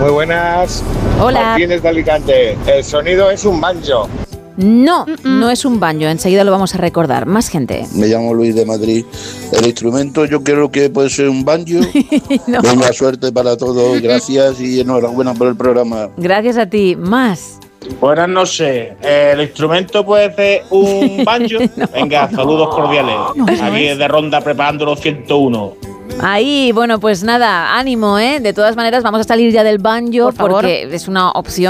Muy buenas. Hola. Martínez de Alicante. El sonido es un banjo. No, no es un banjo, enseguida lo vamos a recordar. Más gente. Me llamo Luis de Madrid. El instrumento yo creo que puede ser un banjo. No. Venga, suerte para todos, gracias y enhorabuena por el programa. Gracias a ti. Más. Buenas noches. El instrumento puede ser un banjo. Venga, saludos cordiales. Aquí de Ronda preparando los 101. Ahí, bueno, pues nada, ánimo, ¿eh? De todas maneras, vamos a salir ya del banjo Por favor. porque es una opción